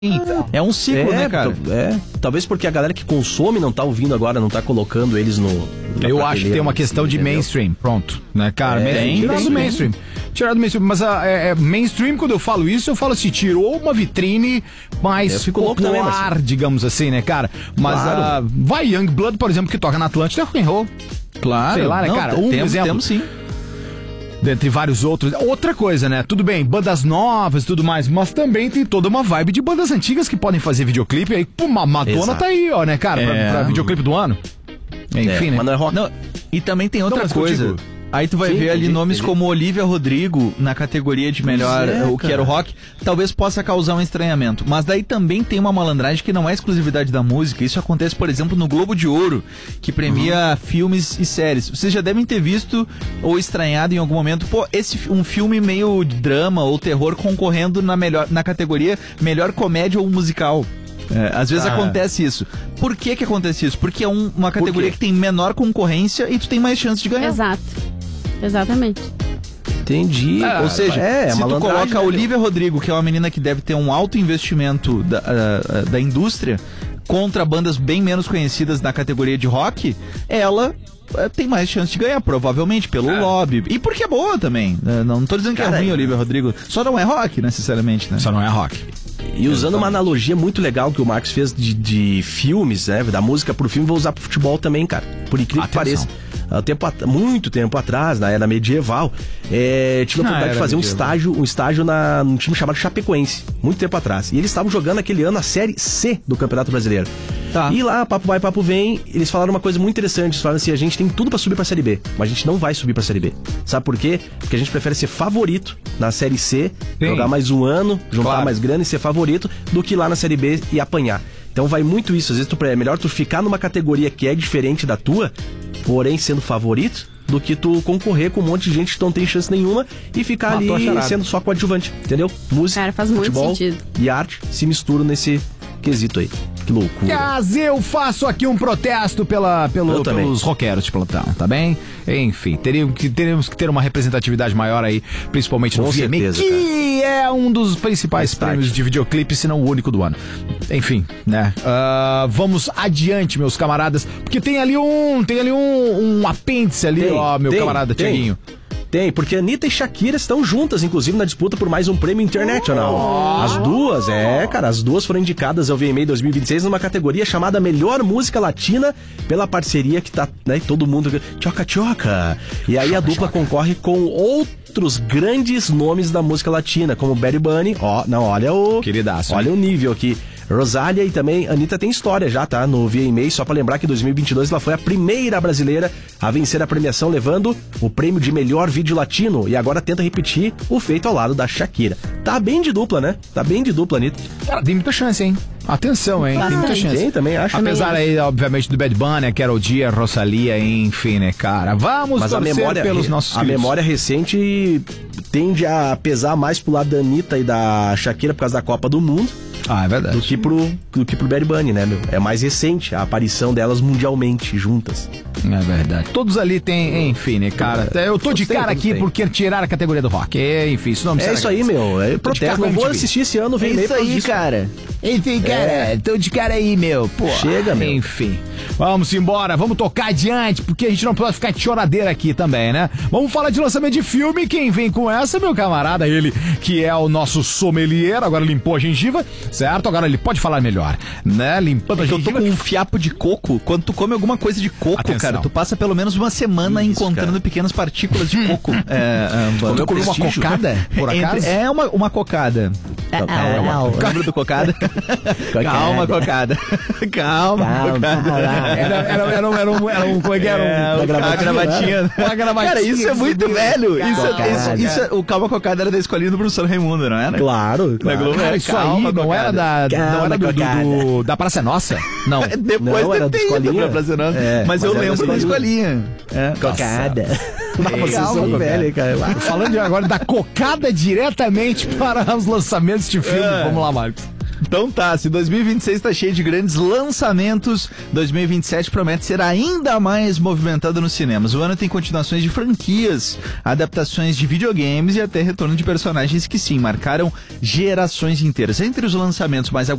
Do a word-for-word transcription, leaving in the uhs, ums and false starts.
É um ciclo, é, né, cara? É, talvez porque a galera que consome não tá ouvindo agora, não tá colocando eles no... Eu acho que tem uma questão de entendeu? mainstream, pronto, né, cara? É, Tem, tirar tem, do tem. mainstream. Tirar do mainstream, mas a, é, é, mainstream, quando eu falo isso, eu falo assim, tirou uma vitrine mais Eu fico louco também, popular, Marcelo. digamos assim, né, cara? Mas Claro. a, vai Youngblood, por exemplo, que toca na Atlântida, é rock and roll. Claro. Sei lá, né, Não, cara? t- Um temos, exemplo. temos sim. Dentre vários outros. Outra coisa, né? Tudo bem, bandas novas e tudo mais, mas também tem toda uma vibe de bandas antigas que podem fazer videoclipe. Aí, pô, Ma- Madonna Exato. tá aí, ó, né, cara? Pra, É. pra videoclipe do ano. Enfim, É, né? mas não é rock. Não, e também tem outra Não, mas que eu coisa. digo- Aí tu vai Sim, ver ali entendi, nomes entendi. como Olivia Rodrigo na categoria de melhor, Pois é, o que cara. era o rock, talvez possa causar um estranhamento. Mas daí também tem uma malandragem que não é exclusividade da música. Isso acontece, por exemplo, no Globo de Ouro, que premia Uhum. filmes e séries. Vocês já devem ter visto ou estranhado em algum momento, pô, esse fi- um filme meio de drama ou terror concorrendo na melhor na categoria melhor comédia ou musical. É, às vezes Ah. acontece isso. Por que que acontece isso? Porque é um- uma categoria quê? que tem menor concorrência e tu tem mais chance de ganhar. Exato. Exatamente. Entendi. Ou seja, é, é se tu malandragem, coloca a né, Olivia Rodrigo, que é uma menina que deve ter um alto investimento da, ah, ah, da indústria, contra bandas bem menos conhecidas na categoria de rock, ela ah, tem mais chance de ganhar, provavelmente, pelo lobby. E porque é boa também. né? Não tô dizendo que Cara, é ruim, é- Olivia Rodrigo. Só não é rock, necessariamente, né? Só não é rock. E usando uma analogia muito legal que o Marcos fez de, de filmes, né? Da música pro filme, vou usar pro futebol também, cara. Por incrível que Atenção. pareça. Há tempo, at- muito tempo atrás, na era medieval, é, tive a Na oportunidade era de fazer um medieval. estágio, um estágio na, num time chamado Chapecoense, muito tempo atrás. E eles estavam jogando aquele ano a Série C do Campeonato Brasileiro. Tá. E lá, papo vai, papo vem, eles falaram uma coisa muito interessante. Eles falaram assim, a gente tem tudo pra subir pra Série B, mas a gente não vai subir pra Série B. Sabe por quê? Porque a gente prefere ser favorito na Série C, Sim. jogar mais um ano, juntar Claro. mais grana e ser favorito, do que lá na Série B e apanhar. Então vai muito isso. Às vezes tu, é melhor tu ficar numa categoria que é diferente da tua, porém sendo favorito, do que tu concorrer com um monte de gente que não tem chance nenhuma e ficar Matou a ali charada. sendo só coadjuvante, entendeu? Música, Cara, faz muito futebol sentido. e arte se misturam nesse quesito aí. Que loucura. Mas eu faço aqui um protesto pela, pelo, Eu também. pelos roqueiros de plantão, tá bem? Enfim, teríamos que, teríamos que ter uma representatividade maior aí, principalmente no Com V M A, certeza, que é um dos principais Mais tarde. prêmios de videoclipe, se não o único do ano. Enfim, né? Ah, vamos adiante, meus camaradas, porque tem ali um, tem ali um, um apêndice ali, Tem, ó, meu tem, camarada tem. Tiaguinho. Tem, porque Anitta e Shakira estão juntas, inclusive, na disputa por mais um prêmio international. As duas, é, cara, as duas foram indicadas ao V M A dois mil e vinte e seis numa categoria chamada Melhor Música Latina, pela parceria que tá, né, todo mundo... Tchoca, tchoca. E aí a dupla concorre com outros grandes nomes da música latina, como Betty Bunny, ó, não, olha o... Queridaço, Olha o nível aqui. Rosália e também Anitta tem história já, tá? No V M A, só pra lembrar que em dois mil e vinte e dois ela foi a primeira brasileira a vencer a premiação, levando o prêmio de melhor vídeo latino, e agora tenta repetir o feito ao lado da Shakira. Tá bem de dupla, né? Tá bem de dupla, Anitta. Cara, tem muita chance, hein? Atenção, hein? Tem muita Bastante. chance. Tem, também acho. Apesar aí, obviamente, do Bad Bunny, a Karol G, a Rosalia, enfim, né, cara? Vamos Mas a torcer memória, pelos nossos a queridos. memória recente tende a pesar mais pro lado da Anitta e da Shakira por causa da Copa do Mundo, Ah, é verdade. do que pro, do que pro Bad Bunny, né, meu? É mais recente a aparição delas mundialmente juntas. É verdade. Todos ali tem, enfim, né, cara? Eu tô de Todos têm, cara todos aqui têm. porque tiraram a categoria do rock. É, enfim, isso não me É serve isso aí, cabeça. meu. É protesto. cara Não vou M T V. assistir esse ano, vem É isso aí, cara. Enfim, cara, tô de cara aí, meu. Pô, Chega, meu. Enfim. Vamos embora, vamos tocar adiante, porque a gente não pode ficar de choradeira aqui também, né? Vamos falar de lançamento de filme. Quem vem com essa, meu camarada, ele que é o nosso sommelier, agora limpou a gengiva, certo? Agora ele pode falar melhor, né? Limpando a É que eu tô gengiva. com um fiapo de coco. Quando tu come alguma coisa de coco, Atenção. cara, tu passa pelo menos uma semana Isso, encontrando cara. pequenas partículas de coco. é, é, Tu no comeu uma prestígio. cocada, por Entre- acaso? é uma, uma cocada. Calma, lembra do cocada? Calma, cocada. Calma, cocada. Era, era, era, um- era um, era um, como é que era? É, Um, o Calma gravatinha. Uma gravatinha. Cara, isso é muito velho. Isso, é- Cocada. isso, isso é- o Calma Cocada era da escolinha do professor Raimundo, não era? Claro, Na claro. Globo Cara, era isso Calma aí não Cocada. era da, não Calma, era do, do- cocada. do- da Praça Nossa? Não. Depois Não, era deve da ter ido escolinha. pra Praça Nossa. É, mas, mas eu era da lembro da escolinha. É. Cocada. Mas vocês Calma, são cocada. velhos, cara. Falando de agora da cocada diretamente para os lançamentos de filme. É. Vamos lá, Marcos. Então tá, se dois mil e vinte e seis tá cheio de grandes lançamentos, dois mil e vinte e sete promete ser ainda mais movimentado nos cinemas. O ano tem continuações de franquias, adaptações de videogames e até retorno de personagens que sim, marcaram gerações inteiras. Entre os lançamentos mais